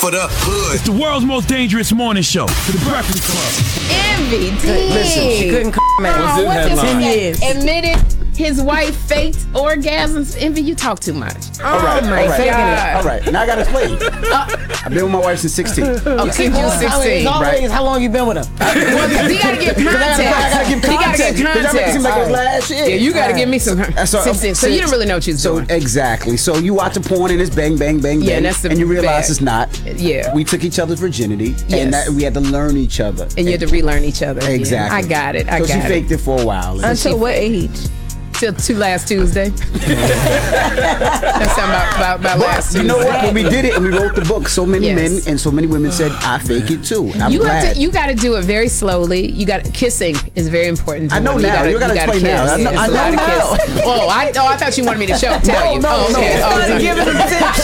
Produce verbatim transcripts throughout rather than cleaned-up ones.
for the hood. It's the world's most dangerous morning show. The Breakfast Club. Envy did. Listen, she couldn't come at Oh, what's his ten name? years. Admitted his wife faked orgasms. Envy, you talk too much. All right, oh my all right, God. all right. Now I got to explain. I've been with my wife since sixteen. Oh, since you were sixteen. Right. How long you been with her? Well, you gotta give context. I gotta give You gotta context. give Because that makes it seem like it was last year. Yeah, you gotta give me some. Uh, so, sixteen. So you don't really know what you're so doing. Exactly. So you watch a porn and it's bang, bang, bang, Yeah, bang, that's the and you realize bad. it's not. Yeah. We took each other's virginity, Yes. and that, we had to learn each other. And you had to relearn each other. again. Exactly. I got it. I so got she it. faked it for a while. and Until she- what age? Till two last Tuesday. That's something about, about, about last Tuesday. You know what? When we did it and we wrote the book, so many Yes. men and so many women said, "I fake it too." I'm you glad. have to. You got to do it very slowly. You got kissing is very important. To I know women. now. You gotta gotta explain now. kiss. I know- It's I a know lot of now. kiss. Oh, I oh I thought you wanted me to show tell you. no, oh, no. okay. Oh, Started sorry. giving them tips.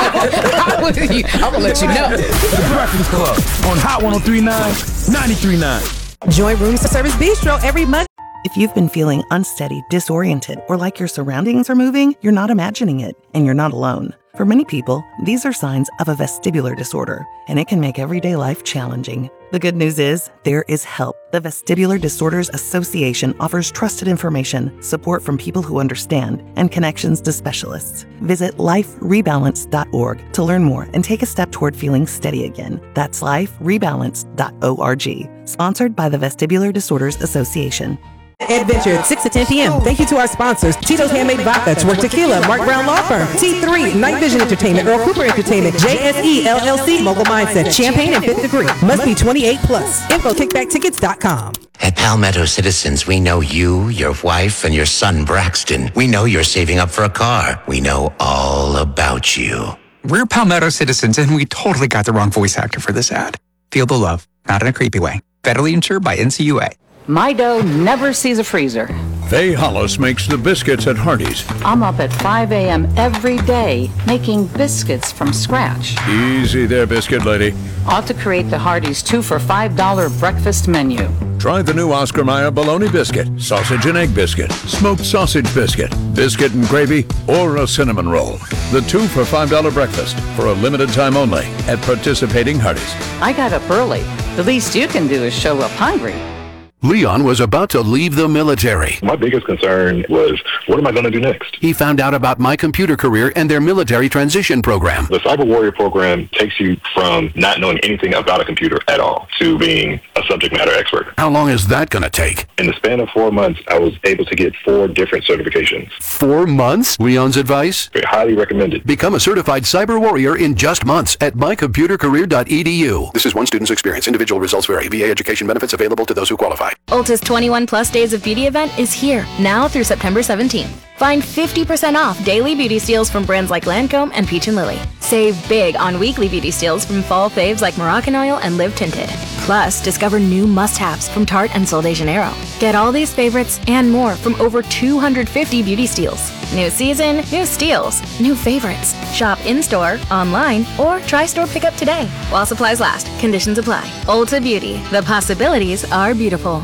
I would- you- I'm gonna let you know. The Breakfast Club on Hot one oh three point nine, ninety-three point nine. Join Room Service Bistro every Monday. If you've been feeling unsteady, disoriented, or like your surroundings are moving, you're not imagining it, and you're not alone. For many people, these are signs of a vestibular disorder, and it can make everyday life challenging. The good news is, there is help. The Vestibular Disorders Association offers trusted information, support from people who understand, and connections to specialists. Visit life rebalance dot org to learn more and take a step toward feeling steady again. That's life rebalance dot org. Sponsored by the Vestibular Disorders Association. Adventure at six to ten p.m. Thank you to our sponsors, Tito's Handmade Vodka, Twerk Tequila, Mark Brown Law Firm, T three, Night Vision Entertainment, Earl Cooper Entertainment, J S E L L C, Mogul Mindset, Champagne and Fifth Degree. Must be twenty-eight plus. Info kickback tickets dot com. At Palmetto Citizens, we know you, your wife, and your son Braxton. We know you're saving up for a car. We know all about you. We're Palmetto Citizens, and we totally got the wrong voice actor for this ad. Feel the love, not in a creepy way. Federally insured by N C U A. My dough never sees a freezer. Faye Hollis makes the biscuits at Hardee's. I'm up at five a.m. every day making biscuits from scratch. Easy there, biscuit lady. Ought to create the Hardee's two for five dollar breakfast menu. Try the new Oscar Mayer bologna biscuit, sausage and egg biscuit, smoked sausage biscuit, biscuit and gravy, or a cinnamon roll. The two for five dollar breakfast for a limited time only at participating Hardee's. I got up early. The least you can do is show up hungry. Leon was about to leave the military. My biggest concern was, what am I going to do next? He found out about My Computer Career and their military transition program. The Cyber Warrior program takes you from not knowing anything about a computer at all to being a subject matter expert. How long is that going to take? In the span of four months, I was able to get four different certifications. Four months? Leon's advice? Very highly recommended. Become a certified cyber warrior in just months at my computer career dot e d u. This is one student's experience. Individual results vary. V A education benefits available to those who qualify. Ulta's twenty-one plus Days of Beauty event is here, now through September seventeenth. Find fifty percent off daily beauty steals from brands like Lancome and Peach and Lily. Save big on weekly beauty steals from fall faves like Moroccan Oil and Live Tinted. Plus, discover new must-haves from Tarte and Sol de Janeiro. Get all these favorites and more from over two hundred fifty beauty steals. New season, new steals, new favorites. Shop in-store, online, or try store pickup today. While supplies last, conditions apply. Ulta Beauty, the possibilities are beautiful.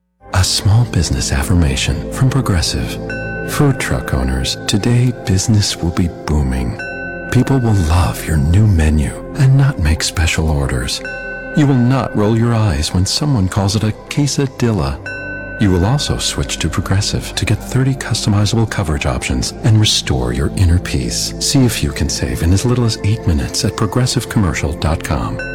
A small business affirmation from Progressive. Food truck owners, today business will be booming. People will love your new menu and not make special orders. You will not roll your eyes when someone calls it a quesadilla. You will also switch to Progressive to get thirty customizable coverage options and restore your inner peace. See if you can save in as little as eight minutes at progressive commercial dot com.